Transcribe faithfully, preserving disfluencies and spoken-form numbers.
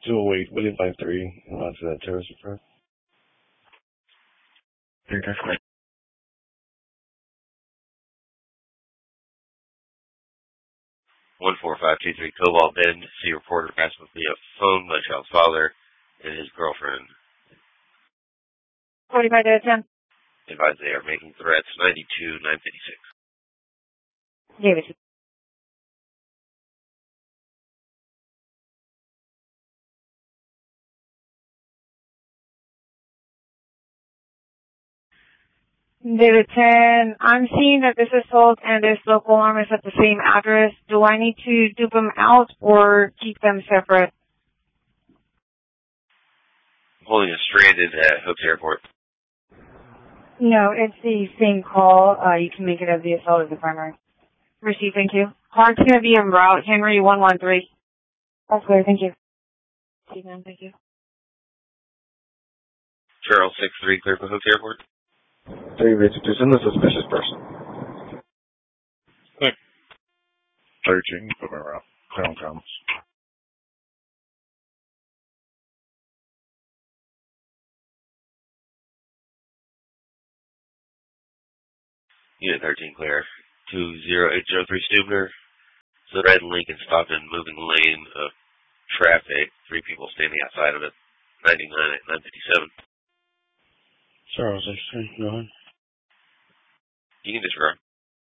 Do a wait, wait by three, and on to that terrace approach. Three, that's great. one four five two three Cobalt Bend. See reporter passed with via phone by child's father and his girlfriend. forty-five to ten. Advised they are making threats. ninety-two nine fifty-six. David. David ten, I'm seeing that this is sold and this local arm is at the same address. Do I need to dupe them out or keep them separate? Holding us stranded at Hooks Airport. No, it's the same call. Uh, you can make it as the assault as the primary. Receive, thank you. Clark's going to be en route, Henry one one three. That's clear, thank you. See, ma'am, thank you. Charles six three, clear for Hooks Airport. Three restitution, the suspicious person. Quick. thirteen, put me around. Clear on comments. Unit thirteen, clear. two zero eight zero three Stubner. So red Lincoln stopped in moving lane of traffic. Three people standing outside of it. ninety-nine at nine fifty-seven. Charles six three, go ahead. You can describe.